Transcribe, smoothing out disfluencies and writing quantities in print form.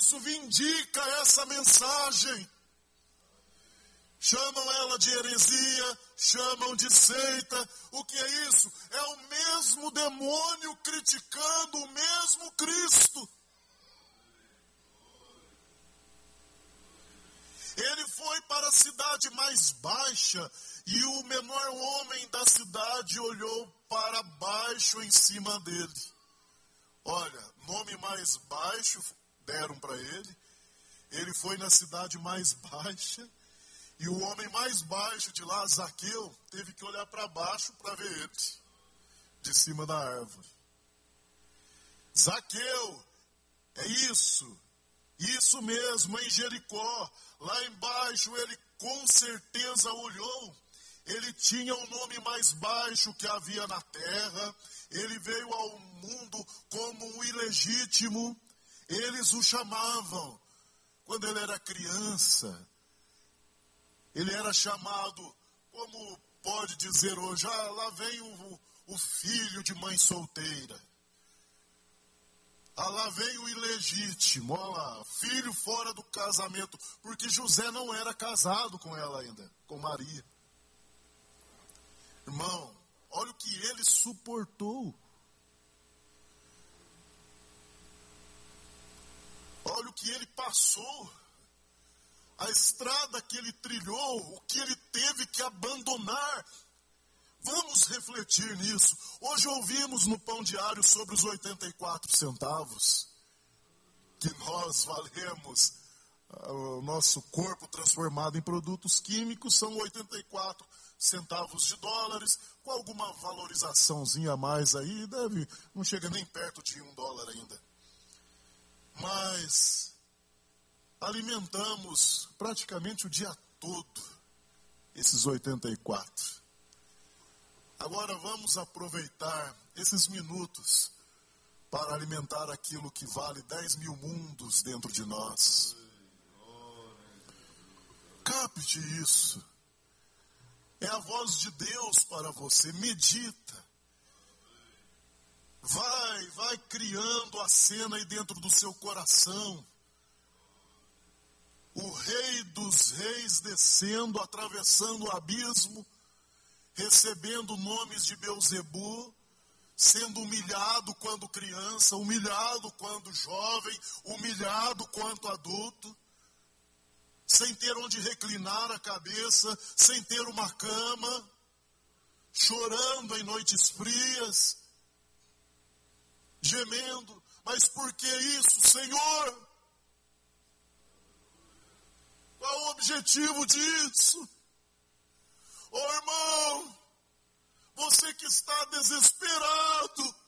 isso vindica essa mensagem. Chamam ela de heresia, chamam de seita. O que é isso? É o mesmo demônio criticando o mesmo Cristo. Ele foi para a cidade mais baixa e o menor homem da cidade olhou para baixo em cima dele. Olha, nome mais baixo deram para ele. Ele foi na cidade mais baixa e o homem mais baixo de lá, Zaqueu, teve que olhar para baixo para ver ele, de cima da árvore. Zaqueu, é isso mesmo, em Jericó, lá embaixo ele com certeza olhou. Ele tinha o nome mais baixo que havia na terra. Ele veio ao mundo como um ilegítimo. Eles o chamavam, quando ele era criança, ele era chamado, como pode dizer hoje, lá vem o filho de mãe solteira. Lá vem o ilegítimo, olha lá, filho fora do casamento, porque José não era casado com ela ainda, com Maria. Irmão, olha o que ele suportou. Olha o que ele passou. A estrada que ele trilhou, o que ele teve que abandonar. Vamos refletir nisso. Hoje ouvimos no Pão Diário sobre os 84 centavos que nós valemos. O nosso corpo transformado em produtos químicos são 84 centavos de dólares, com alguma valorizaçãozinha a mais aí, não chega nem perto de $1 ainda. Mas alimentamos praticamente o dia todo esses 84. Agora vamos aproveitar esses minutos para alimentar aquilo que vale 10 mil mundos dentro de nós. Capte isso. É a voz de Deus para você. Medita. Vai criando a cena aí dentro do seu coração. O Rei dos Reis descendo, atravessando o abismo, recebendo nomes de Beelzebu, sendo humilhado quando criança, humilhado quando jovem, humilhado quanto adulto, sem ter onde reclinar a cabeça, sem ter uma cama, chorando em noites frias, gemendo. Mas por que isso, Senhor? Qual o objetivo disso? Irmão, você que está desesperado,